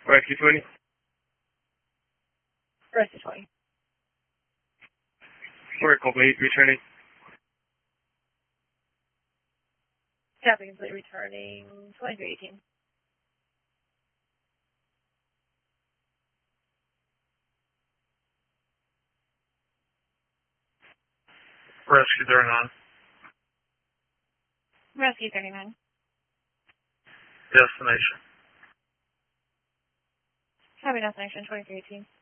Rescue 20. Rescue 20. Work complete, returning. Copy complete, returning 2318. Rescue 39. Rescue 39. Destination. Copy destination 2318.